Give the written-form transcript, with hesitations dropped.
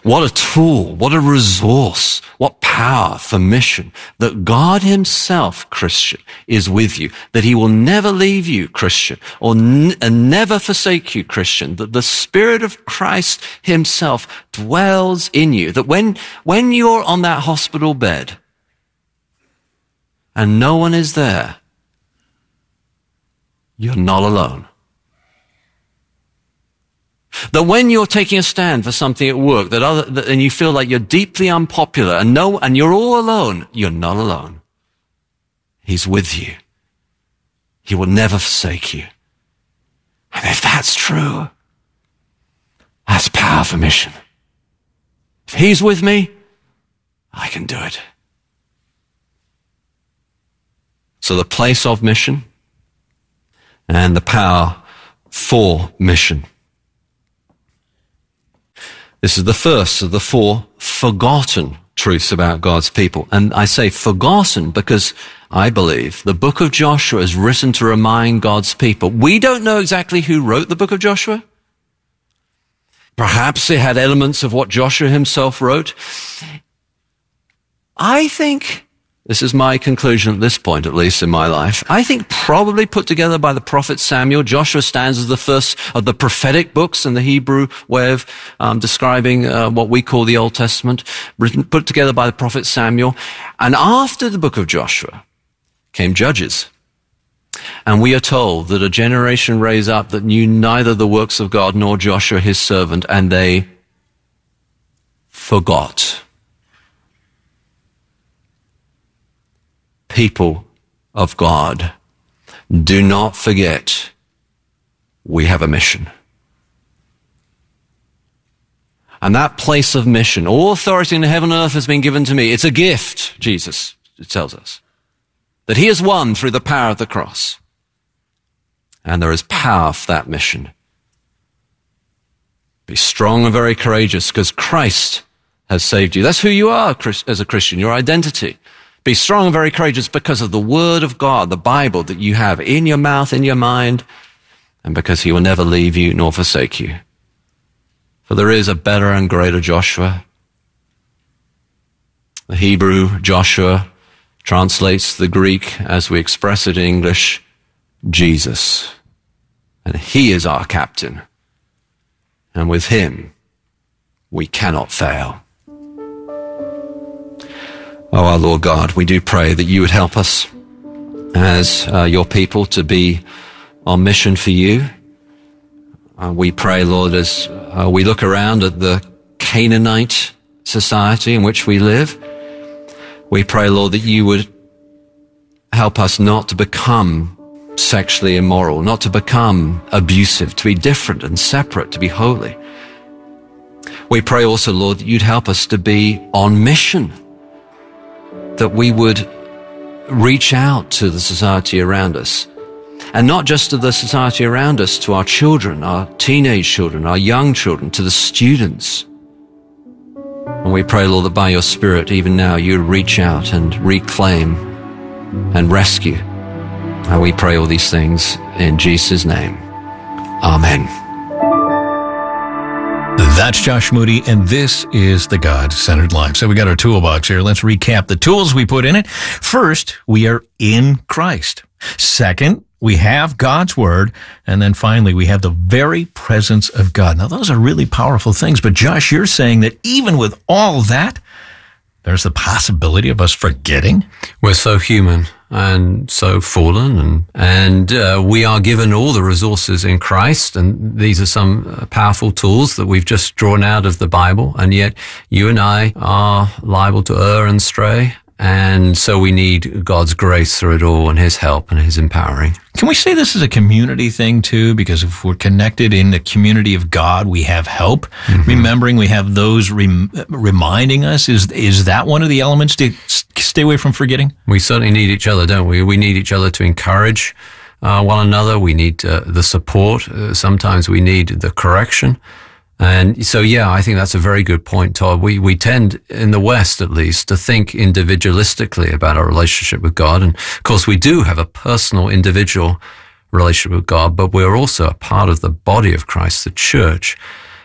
What a tool, what a resource, what power for mission, that God himself, Christian, is with you, that he will never leave you, Christian, and never forsake you, Christian, that the Spirit of Christ himself dwells in you, that when you're on that hospital bed and no one is there, you're not alone. That when you're taking a stand for something at work and you feel like you're deeply unpopular and you're all alone, you're not alone. He's with you. He will never forsake you. And if that's true, that's power for mission. If he's with me, I can do it. So the place of mission and the power for mission. This is the first of the 4 forgotten truths about God's people. And I say forgotten because I believe the book of Joshua is written to remind God's people. We don't know exactly who wrote the book of Joshua. Perhaps it had elements of what Joshua himself wrote. I think, this is my conclusion at this point, at least in my life, I think probably put together by the prophet Samuel. Joshua stands as the first of the prophetic books in the Hebrew way of describing what we call the Old Testament, put together by the prophet Samuel. And after the book of Joshua came Judges. And we are told that a generation raised up that knew neither the works of God nor Joshua his servant, and they forgot. People of God, do not forget we have a mission. And that place of mission, all authority in heaven and earth has been given to me. It's a gift, Jesus tells us, that he has won through the power of the cross. And there is power for that mission. Be strong and very courageous because Christ has saved you. That's who you are as a Christian, your identity. Be strong and very courageous because of the word of God, the Bible that you have in your mouth, in your mind, and because he will never leave you nor forsake you. For there is a better and greater Joshua. The Hebrew Joshua translates the Greek, as we express it in English, Jesus. And he is our captain. And with him, we cannot fail. Oh, our Lord God, we do pray that you would help us as your people to be on mission for you. We pray, Lord, as we look around at the Canaanite society in which we live, we pray, Lord, that you would help us not to become sexually immoral, not to become abusive, to be different and separate, to be holy. We pray also, Lord, that you'd help us to be on mission, that we would reach out to the society around us, and not just to the society around us, to our children, our teenage children, our young children, to the students. And we pray, Lord, that by your Spirit, even now, you reach out and reclaim and rescue. And we pray all these things in Jesus' name. Amen. That's Josh Moody, and this is The God-Centered Life. So we got our toolbox here. Let's recap the tools we put in it. First, we are in Christ. Second, we have God's Word. And then finally, we have the very presence of God. Now, those are really powerful things. But Josh, you're saying that even with all that, there's the possibility of us forgetting? We're so human and so fallen, and we are given all the resources in Christ, and these are some powerful tools that we've just drawn out of the Bible, and yet you and I are liable to err and stray, and so we need God's grace through it all and his help and his empowering. Can we say this is a community thing too? Because if we're connected in the community of God, we have help. Mm-hmm. Remembering we have those reminding us. Is that one of the elements to stay away from forgetting? We certainly need each other, don't we? We need each other to encourage one another. We need the support. Sometimes we need the correction. And so, yeah, I think that's a very good point, Todd. We tend, in the West at least, to think individualistically about our relationship with God. And of course, we do have a personal, individual relationship with God, but we're also a part of the body of Christ, the church.